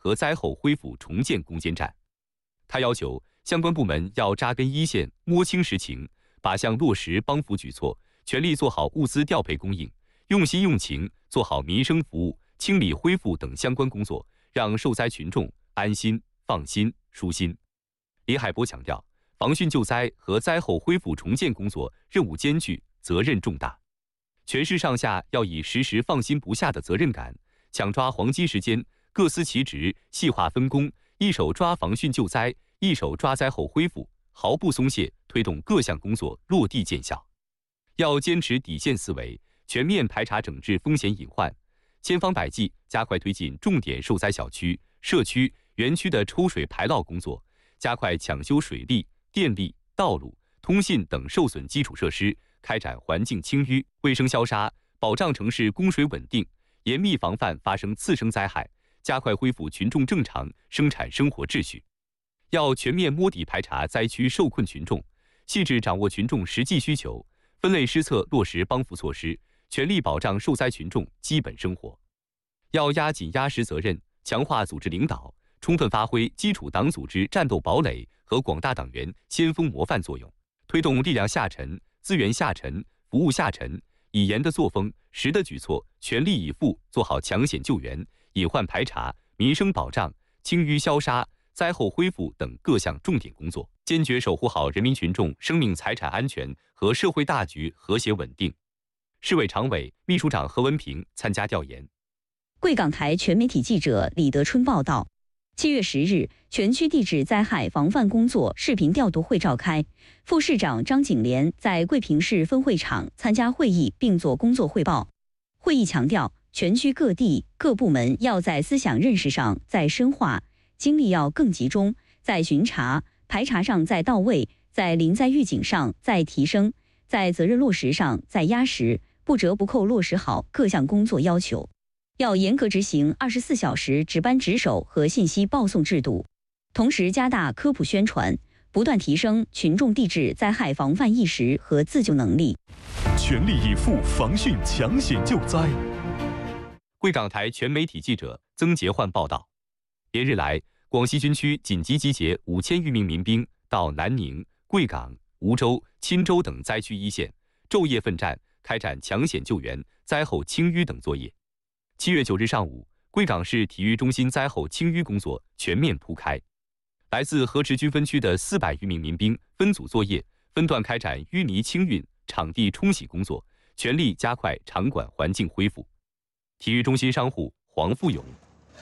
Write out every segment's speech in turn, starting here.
和灾后恢复重建攻坚战。他要求相关部门要扎根一线，摸清实情，靶向落实帮扶举措，全力做好物资调配供应，用心用情做好民生服务、清理恢复等相关工作，让受灾群众安心、放心、舒心。李海波强调，防汛救灾和灾后恢复重建工作任务艰巨，责任重大，全市上下要以时时放心不下的责任感，抢抓黄金时间，各司其职，细化分工，一手抓防汛救灾，一手抓灾后恢复，毫不松懈，推动各项工作落地见效。要坚持底线思维，全面排查整治风险隐患，千方百计加快推进重点受灾小区、社区、园区的抽水排涝工作，加快抢修水利、电力、道路、通信等受损基础设施，开展环境清淤、卫生消杀，保障城市供水稳定，严密防范发生次生灾害，加快恢复群众正常生产生活秩序。要全面摸底排查灾区受困群众，细致掌握群众实际需求，分类施策落实帮扶措施，全力保障受灾群众基本生活。要压紧压实责任，强化组织领导，充分发挥基础党组织战斗堡垒和广大党员先锋模范作用，推动力量下沉、资源下沉、服务下沉，以严的作风、实的举措，全力以赴做好抢险救援、隐患排查、民生保障、清淤消杀、灾后恢复等各项重点工作，坚决守护好人民群众生命财产安全和社会大局和谐稳定。市委常委、秘书长何文平参加调研。 贵港台全媒体记者李德春报道。7月10日，全区地质灾害防范工作视频调度会召开，副市长张景莲在贵平市分会场参加会议并作工作汇报。会议强调，全区各地各部门要在思想认识上再深化，精力要更集中，在巡查、排查上再到位，在临灾预警上再提升，在责任落实上再压实，不折不扣落实好各项工作要求。要严格执行24小时值班值守和信息报送制度，同时加大科普宣传，不断提升群众地质灾害防范意识和自救能力， 全力以赴防汛抢险救灾。 贵港台全媒体记者曾杰焕报道，连日来，广西军区紧急集结5000余名民兵到南宁、贵港、梧州、钦州等灾区一线，昼夜奋战，开展抢险救援、灾后清淤等作业。7月9日上午，贵港市体育中心灾后清淤工作全面铺开，来自河池军分区的400余名民兵分组作业，分段开展淤泥清运、场地冲洗工作，全力加快场馆环境恢复。体育中心商户黄富勇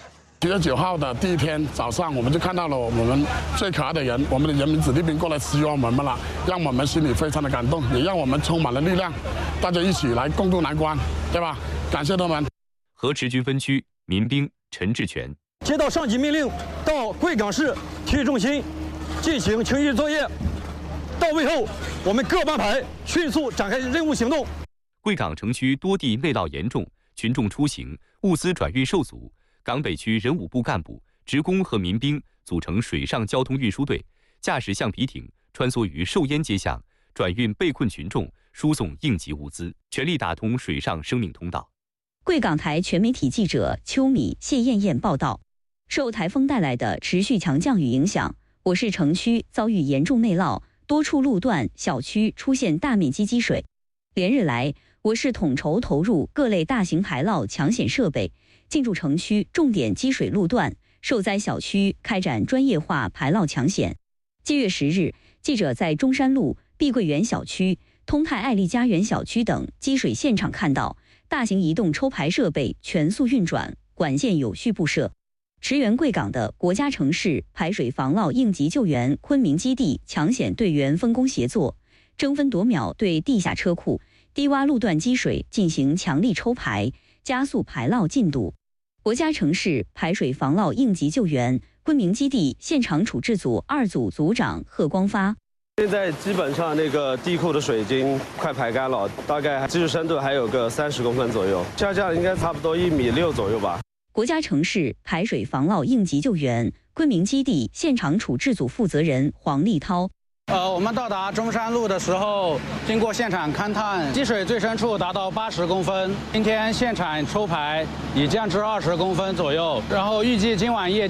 7月9号的第一天早上，我们就看到了我们最可爱的人，我们的人民子弟兵过来支援我们了，让我们心里非常的感动，也让我们充满了力量，大家一起来共度难关，对吧？感谢他们。 河池军分区民兵陈志全接到上级命令，到贵港市体育中心进行清淤作业。到位后，我们各班排迅速展开任务行动。 贵港城区多地内涝严重，群众出行、物资转运受阻。港北区人武部干部、职工和民兵组成水上交通运输队，驾驶橡皮艇穿梭于寿烟街巷，转运被困群众，输送应急物资，全力打通水上生命通道。 贵港台全媒体记者邱米、谢艳艳报道，受台风带来的持续强降雨影响，我市城区遭遇严重内涝，多处路段、小区出现大面积积水。连日来，我市统筹投入各类大型排涝抢险设备，进驻城区重点积水路段、受灾小区开展专业化排涝抢险。7月10日，记者在中山路、碧桂园小区、通泰爱丽家园小区等积水现场看到，大型移动抽排设备全速运转，管线有序布设。驰援贵港的国家城市排水防涝应急救援昆明基地抢险队员分工协作，争分夺秒对地下车库、低洼路段积水进行强力抽排，加速排涝进度。国家城市排水防涝应急救援昆明基地现场处置组2组组长贺光发。 现在基本上那个地库的水已经快排干了，大概技术深度还有个30公分左右，下降应该差不多1.6米左右吧。 国家城市排水防涝应急救援昆明基地现场处置组负责人黄立涛。 我们到达中山路的时候，经过现场勘探，积水最深处达到80公分。今天现场抽排已降至20公分左右，然后预计今晚夜